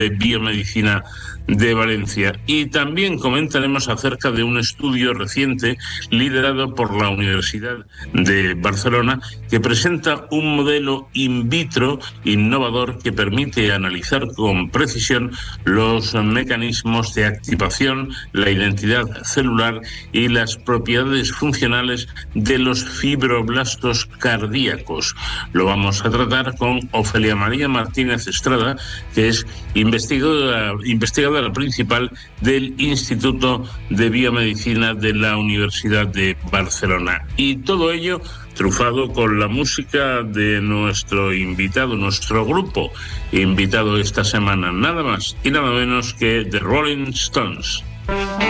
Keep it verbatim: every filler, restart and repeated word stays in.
de Biomedicina de Valencia. Y también comentaremos acerca de un estudio reciente liderado por la Universidad de Barcelona que presenta un modelo in vitro innovador que permite analizar con precisión los mecanismos de activación, la identidad celular y las propiedades funcionales de los fibroblastos cardíacos. Lo vamos a tratar con Ofelia María Martínez Estrada, que es investigadora, investigadora principal del Instituto de Biomedicina de la Universidad de Barcelona. Y todo ello trufado con la música de nuestro invitado, nuestro grupo invitado esta semana, nada más y nada menos que The Rolling Stones.